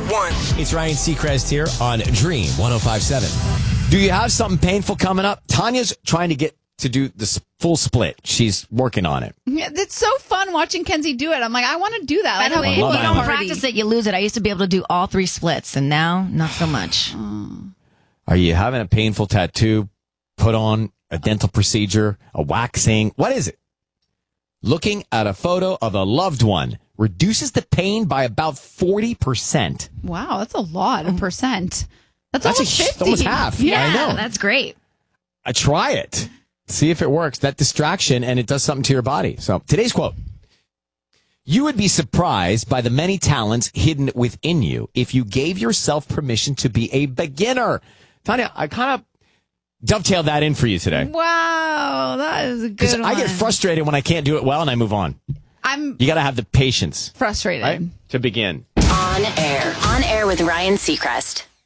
one. It's Ryan Seacrest here on Dream 105.7. Do you have something painful coming up? Tanya's trying to get to do the full split. She's working on it. Yeah, it's so fun watching Kenzie do it. I'm like, I want to do that. By the way, if you love don't Island. practice it, you lose it. I used to be able to do all 3 splits, and now not so much. Are you having a painful tattoo put on, a dental procedure, a waxing? What is it? Looking at a photo of a loved one reduces the pain by about 40%. Wow, that's a lot of percent. That's almost 50. Almost half. Yeah, I know. That's great. Try it. See if it works. That distraction, and it does something to your body. So today's quote. You would be surprised by the many talents hidden within you if you gave yourself permission to be a beginner. Tanya, I kind of dovetailed that in for you today. Wow, that is a good one. I get frustrated when I can't do it well, and I move on. You got to have the patience. Frustrated. Right? To begin. On air with Ryan Seacrest.